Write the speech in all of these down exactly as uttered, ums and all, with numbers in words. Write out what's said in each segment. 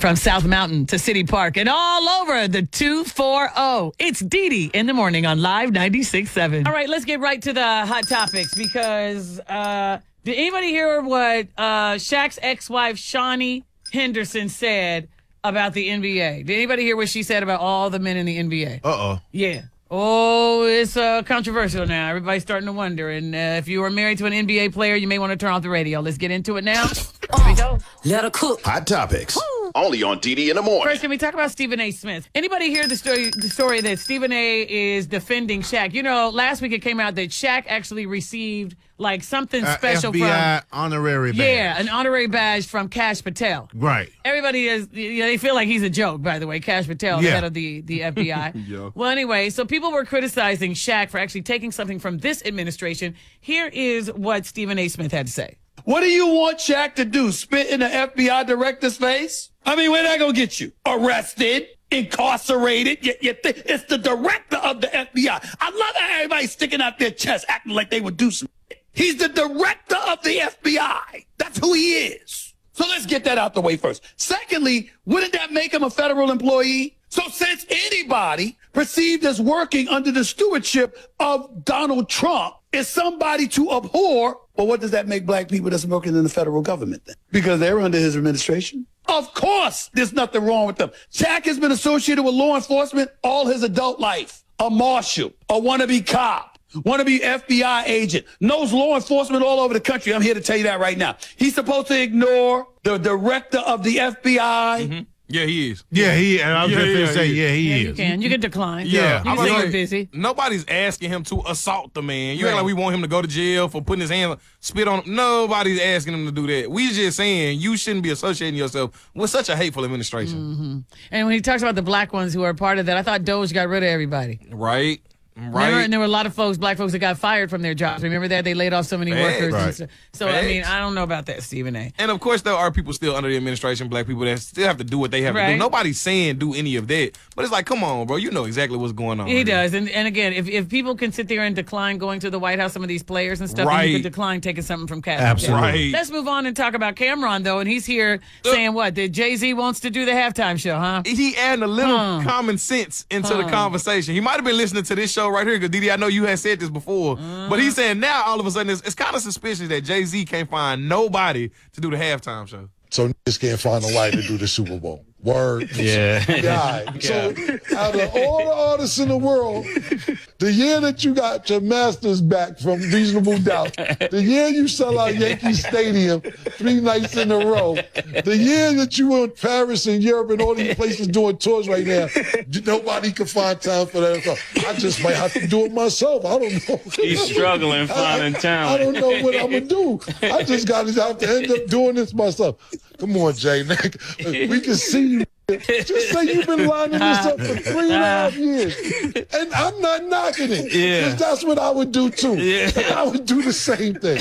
From South Mountain to City Park and all over the two forty. It's Dee Dee in the morning on Live ninety-six point seven. All right, let's get right to the hot topics because uh, did anybody hear what uh, Shaq's ex-wife, Shawnee Henderson, said about the N B A? Did anybody hear what she said about all the men in the N B A? Uh-oh. Yeah. Oh, it's uh, controversial now. Everybody's starting to wonder. And uh, if you are married to an N B A player, you may want to turn off the radio. Let's get into it now. Here we go. Let her cook. Hot topics. Woo. Only on Dee Dee in the morning. First, can we talk about Stephen A. Smith? Anybody hear the story, the story that Stephen A. is defending Shaq? You know, last week it came out that Shaq actually received like something Uh, special F B I from honorary badge. Yeah, an honorary badge from Kash Patel. Right. Everybody is, you know, they feel like he's a joke, by the way, Kash Patel, the Yeah. head of the, the F B I. Yeah. Well, anyway, so people were criticizing Shaq for actually taking something from this administration. Here is what Stephen A. Smith had to say. What do you want Shaq to do? Spit in the F B I director's face? I mean, where that gonna get you? Arrested? Incarcerated? You, you th- it's the director of the F B I. I love how everybody's sticking out their chest, acting like they would do some shit. He's the director of the F B I. That's who he is. So let's get that out the way first. Secondly, wouldn't that make him a federal employee? So since anybody perceived as working under the stewardship of Donald Trump is somebody to abhor, well, what does that make black people that's working in the federal government then? Because they're under his administration? Of course, there's nothing wrong with them. Shaq has been associated with law enforcement all his adult life. A marshal, a wannabe cop, wannabe F B I agent, knows law enforcement all over the country. I'm here to tell you that right now. He's supposed to ignore the director of the F B I. Mm-hmm. Yeah, he is. Yeah, he. And I was Yeah, just yeah, going to say, yeah. yeah, he Yeah, is. you can. You can decline. Yeah. You can I'm say like, you're busy. Nobody's asking him to assault the man. You Right. act like we want him to go to jail for putting his hand, spit on him. Nobody's asking him to do that. We just saying you shouldn't be associating yourself with such a hateful administration. Mm-hmm. And when he talks about the black ones who are part of that, I thought Doge got rid of everybody. Right? Right. Remember? And there were a lot of folks, black folks, that got fired from their jobs. Remember that? They laid off so many Facts. workers. Right. And stuff. So, I mean, I don't know about that, Stephen A. And of course, there are people still under the administration, black people that still have to do what they have to Right. do. Nobody's saying do any of that. But it's like, come on, bro. You know exactly what's going on. He here. does. And and again, if, if people can sit there and decline going to the White House, some of these players and stuff, then you Right. could decline taking something from Kash. Absolutely. Right. Let's move on and talk about Cameron, though. And he's here saying what? That Jay-Z wants to do the halftime show, huh? He adding a little Huh. common sense into the Huh. conversation. He might have been listening to this show right here because, Didi, I know you had said this before. But he's saying now, all of a sudden, it's, it's kind of suspicious that Jay-Z can't find nobody to do the halftime show. So niggas can't find a light to do the Super Bowl. Word. Yeah. Guy. So out of all the artists in the world, the year that you got your masters back from Reasonable Doubt, the year you sell out Yankee Stadium three nights in a row, the year that you were in Paris and Europe and all these places doing tours right now, nobody can find time for that. So I just might have to do it myself. I don't know. He's struggling finding I talent. don't know what I'm going to do. I just got to have to end up doing this myself. Come on, Jay. We can see you. Just say you've been lining this up for three and a half years. And I'm not knocking it. Yeah. 'Cause that's what I would do, too. Yeah. I would do the same thing.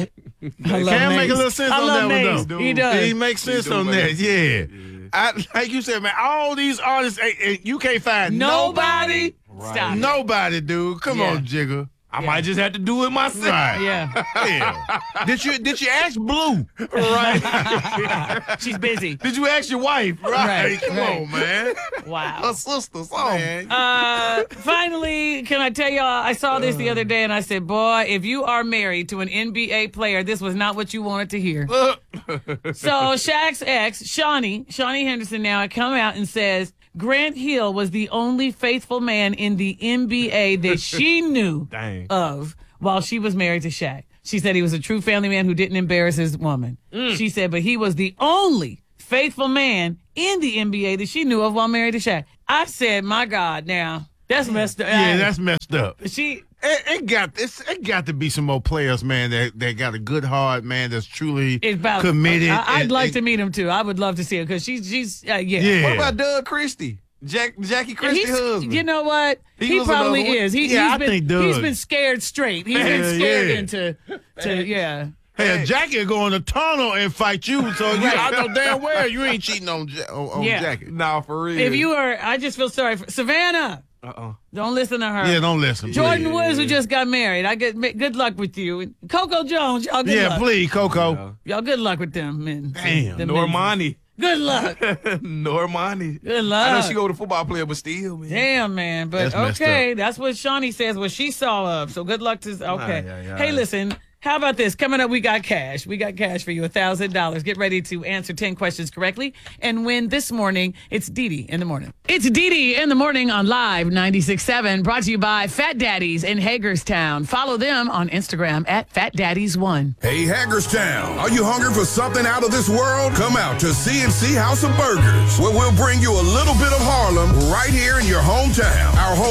I love Can make a Mace. little sense I on love that Mace. one, though. He does. He makes sense do, on man. that, yeah. I, like you said, man, all these artists, eh, eh, you can't find Nobody. nobody. Stop. it. Nobody, dude. Come Yeah. on, Jigga. I might just have to do it myself. Right. Yeah. Yeah. Did you did you ask Blue? Right. She's busy. Did you ask your wife? Right. Right, Come right. on, man. Wow. Her sister, something. Uh, finally, can I tell y'all, I saw this the other day and I said, boy, if you are married to an N B A player, this was not what you wanted to hear. So Shaq's ex, Shawnee, Shawnee Henderson now had come out and says Grant Hill was the only faithful man in the N B A that she knew Dang. of while she was married to Shaq. She said he was a true family man who didn't embarrass his woman. She said, but he was the only faithful man in the N B A that she knew of while married to Shaq. I said, my God, now that's messed up. Yeah, that's messed up. she. It, it got it's, it got to be some more players, man, that, that got a good heart, man, that's truly It's about committed. I, I'd and- like and- to meet him too. I would love to see her because she's she's uh, yeah. Yeah. What about Doug Christie? Jack, Jackie Christie He's, husband. you know what? He He, was probably another one. is. He, Yeah, he's I been, think Doug. He's been scared straight. He's been Yeah, scared yeah. into, to yeah. Hey, Jackie will go in the tunnel and fight you, so you, I know damn well you ain't cheating on, Ja- on, on Yeah. Jackie. Nah, for real. If you are, I just feel sorry for Savannah. Uh-uh. Don't listen to her. Yeah, don't listen. Jordan please. Woods, who just got married. I get good luck with you. And Coco Jones, y'all good Yeah, luck. please, Coco. Y'all good luck with them men. Damn. The men. Normani. Good luck. Normani. Good luck. I know she go with a football player, but still, man. Damn, man. But That's messed okay, that's what Shawnee says, what she saw of. So good luck to. Okay. Aye, aye, aye. Hey, listen. How about this? Coming up, we got cash. We got cash for you, one thousand dollars. Get ready to answer ten questions correctly and win this morning. It's Dee in the morning. It's Dee in the morning on Live ninety-six point seven, brought to you by Fat Daddies in Hagerstown. Follow them on Instagram at Fat Daddies one. Hey, Hagerstown, are you hungry for something out of this world? Come out to C and C House of Burgers, where we'll bring you a little bit of Harlem right here in your hometown. Our